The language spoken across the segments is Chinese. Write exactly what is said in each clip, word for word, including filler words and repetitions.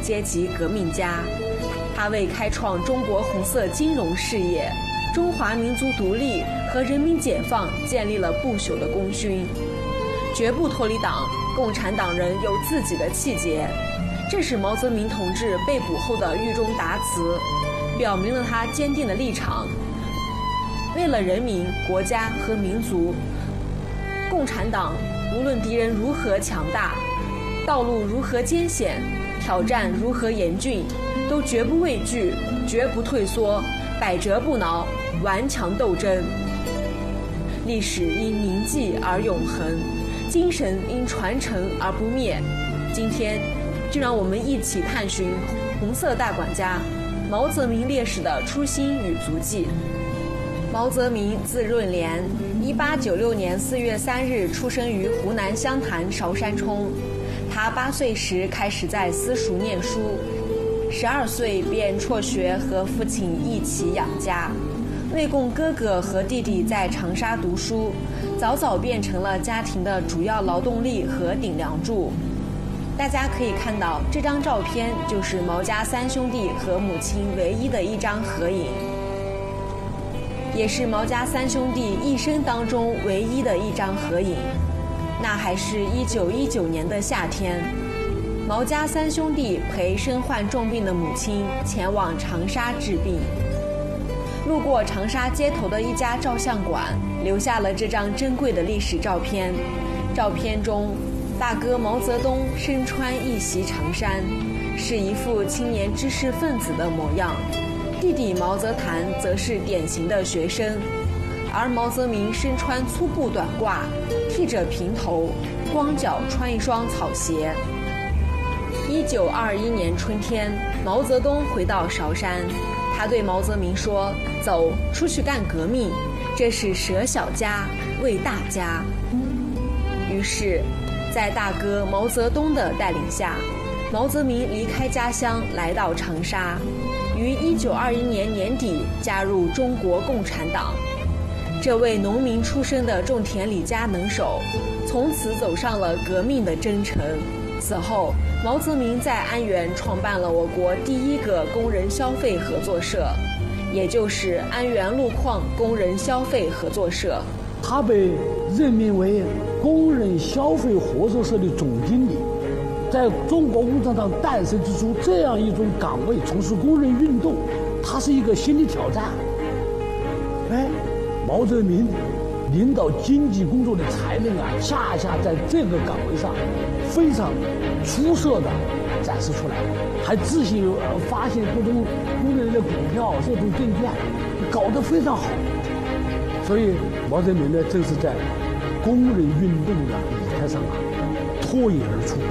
阶级革命家，他为开创中国红色金融事业、中华民族独立和人民解放建立了不朽的功勋。绝不脱离党，共产党人有自己的气节，这是毛泽民同志被捕后的狱中答词，表明了他坚定的立场。为了人民、国家和民族，共产党无论敌人如何强大，道路如何艰险，挑战如何严峻，都绝不畏惧，绝不退缩，百折不挠，顽强斗争。历史因铭记而永恒，精神因传承而不灭。今天，就让我们一起探寻红色大管家毛泽民烈士的初心与足迹。毛泽民字润莲，一八九六年四月三日出生于湖南湘潭韶山冲。他八岁时开始在私塾念书，十二岁便辍学和父亲一起养家，为供哥哥和弟弟在长沙读书，早早变成了家庭的主要劳动力和顶梁柱。大家可以看到，这张照片就是毛家三兄弟和母亲唯一的一张合影，也是毛家三兄弟一生当中唯一的一张合影。那还是一九一九年的夏天，毛家三兄弟陪身患重病的母亲前往长沙治病，路过长沙街头的一家照相馆，留下了这张珍贵的历史照片。照片中，大哥毛泽东身穿一袭长衫，是一副青年知识分子的模样；弟弟毛泽谭则是典型的学生，而毛泽民身穿粗布短褂，剃着平头，光脚穿一双草鞋。一九二一年春天，毛泽东回到韶山，他对毛泽民说：“走，出去干革命，这是舍小家为大家。”于是，在大哥毛泽东的带领下，毛泽民离开家乡来到长沙，于一九二一年年底加入中国共产党。这位农民出身的种田李家能手，从此走上了革命的征程。此后，毛泽民在安源创办了我国第一个工人消费合作社，也就是安源路矿工人消费合作社。 他被任命为工人消费合作社的总经理。在中国共产党诞生之初，这样一种岗位从事工人运动，它是一个新的挑战。哎，毛泽民领导经济工作的才能啊，恰恰在这个岗位上非常出色的展示出来，还自行发行各种工人的股票、各种证券，搞得非常好。所以毛泽民呢，正是在工人运动的舞台上啊脱颖而出。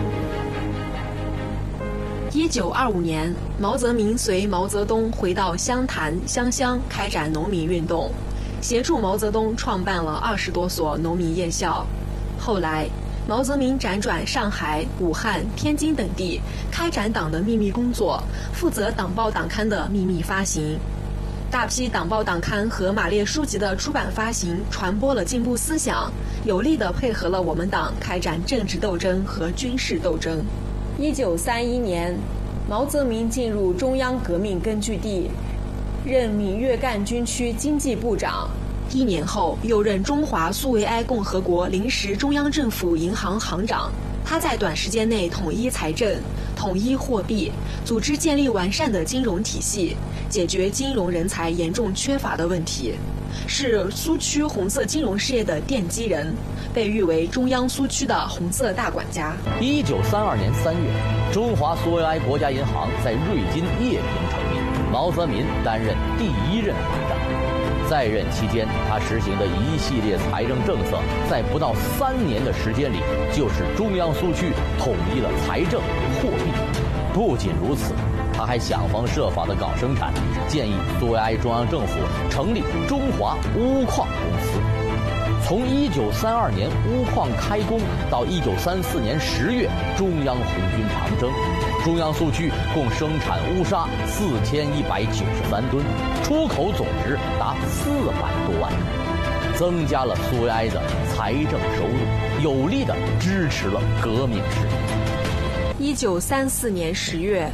一九二五年，毛泽民随毛泽东回到湘潭、湘乡开展农民运动，协助毛泽东创办了二十多所农民夜校。后来，毛泽民辗转上海、武汉、天津等地，开展党的秘密工作，负责党报党刊的秘密发行。大批党报党刊和马列书籍的出版发行，传播了进步思想，有力地配合了我们党开展政治斗争和军事斗争。一九三一年，毛泽民进入中央革命根据地，任闽粤赣军区经济部长。一年后，又任中华苏维埃共和国临时中央政府银行行长。他在短时间内统一财政，统一货币，组织建立完善的金融体系，解决金融人才严重缺乏的问题，是苏区红色金融事业的奠基人，被誉为中央苏区的红色大管家。 一九三二年三月，中华苏维埃国家银行在瑞金叶平成立，毛泽民担任第一任行长。在任期间，他实行的一系列财政政策，在不到三年的时间里，就使中央苏区统一了财政与货币。不仅如此，他还想方设法地搞生产，建议苏维埃中央政府成立中华钨矿公司。从一九三二年钨矿开工到一九三四年十月中央红军长征，中央苏区共生产钨砂四千一百九十三吨，出口总值达四百多万吨，增加了苏维埃的财政收入，有力地支持了革命事业。 一九三四年十月，